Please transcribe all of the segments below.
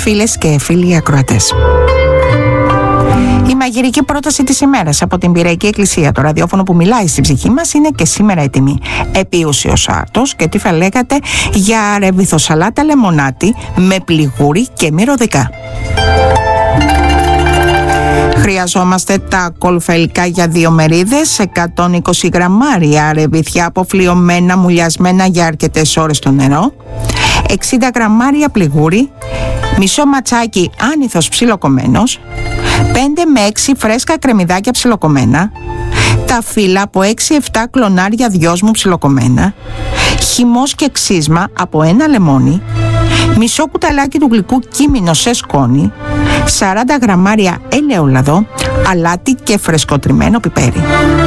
φίλες και φίλοι ακροατές. Η μαγειρική πρόταση της ημέρας από την Πειραϊκή Εκκλησία, το ραδιόφωνο που μιλάει στην ψυχή μας, είναι και σήμερα έτοιμη. Επίουσιος άρτος και τι θα λέγατε για ρεβιθοσαλάτα λεμονάτι με πληγούρι και μυρωδικά. Χρειαζόμαστε τα ακόλουθα υλικά για 2 μερίδες, 120 γραμμάρια ρεβιθιά αποφλιωμένα μουλιασμένα για αρκετές ώρες στο νερό, 60 γραμμάρια πληγούρι, μισό ματσάκι άνηθος ψιλοκομμένος, 5 με 6 φρέσκα κρεμμυδάκια ψιλοκομμένα, τα φύλλα από 6-7 κλονάρια δυόσμου ψιλοκομμένα, χυμός και ξύσμα από 1 λεμόνι, μισό κουταλάκι του γλυκού κίμινο σε σκόνη, 40 γραμμάρια ελαιόλαδο, αλάτι και φρεσκοτριμμένο πιπέρι.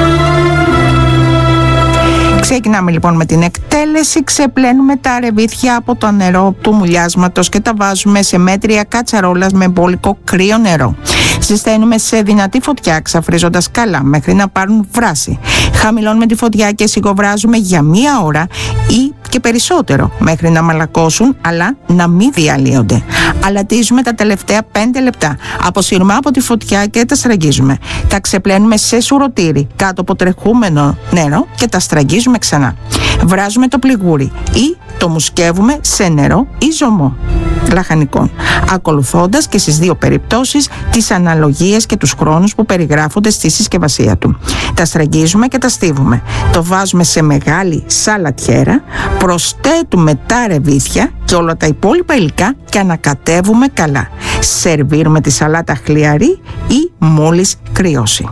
Ξεκινάμε λοιπόν με την εκτέλεση. Ξεπλένουμε τα ρεβίθια από το νερό του μουλιάσματος και τα βάζουμε σε μέτρια κατσαρόλας με μπόλικο κρύο νερό. Ζεσταίνουμε σε δυνατή φωτιά, ξαφρίζοντας καλά μέχρι να πάρουν βράση. Χαμηλώνουμε τη φωτιά και σιγοβράζουμε για 1 ώρα ή και περισσότερο μέχρι να μαλακώσουν, αλλά να μην διαλύονται. Αλατίζουμε τα τελευταία 5 λεπτά. Αποσύρουμε από τη φωτιά και τα στραγγίζουμε. Τα ξεπλένουμε σε σουρωτήρι κάτω από τρεχούμενο νερό και τα στραγγίζουμε ξανά. Βράζουμε το πληγούρι ή το μουσκεύουμε σε νερό ή ζωμό λαχανικών, ακολουθώντας και στις 2 περιπτώσεις τις αναλογίες και τους χρόνους που περιγράφονται στη συσκευασία του. Τα στραγγίζουμε και τα στίβουμε. Το βάζουμε σε μεγάλη σαλατιέρα, προσθέτουμε τα ρεβίθια και όλα τα υπόλοιπα υλικά και ανακατεύουμε καλά. Σερβίρουμε τη σαλάτα χλιαρή ή μόλις κρυώσει.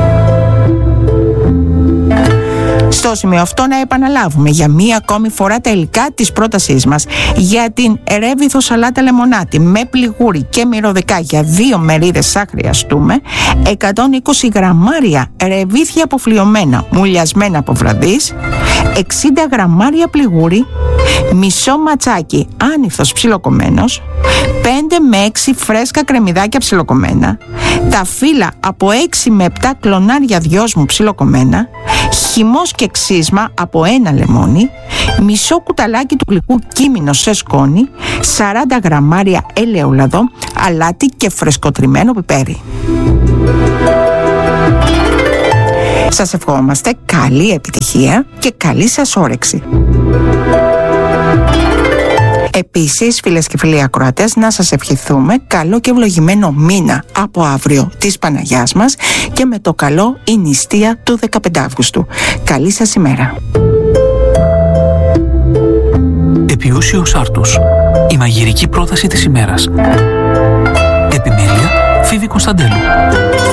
Στο σημείο αυτό να επαναλάβουμε για 1 ακόμη φορά τα υλικά της πρότασής μας. Για την ρέβιθο σαλάτα λεμονάτι με πληγούρι και μυρωδικά για 2 μερίδες θα χρειαστούμε 120 γραμμάρια ρεβίθια αποφλιωμένα μουλιασμένα από βραδείς, 60 γραμμάρια πληγούρι, μισό ματσάκι άνηθος ψιλοκομμένος, 5 με 6 φρέσκα κρεμμυδάκια ψιλοκομμένα, τα φύλλα από 6 με 7 κλονάρια δυόσμου ψιλοκομμένα, χυμός και ξύσμα από 1 λεμόνι, μισό κουταλάκι του γλυκού κίμινο σε σκόνη, 40 γραμμάρια ελαιόλαδο, αλάτι και φρεσκοτριμμένο πιπέρι. Σας ευχόμαστε καλή επιτυχία και καλή σας όρεξη. Επίσης, φίλες και φίλοι ακροατές, να σας ευχηθούμε καλό και ευλογημένο μήνα από αύριο της Παναγιάς μας και με το καλό η νηστεία του 15 Αύγουστου. Καλή σας ημέρα. Επιούσιος άρτους. Η μαγειρική πρόταση της ημέρας. Επιμέλεια Φίβη Κωνσταντέλου.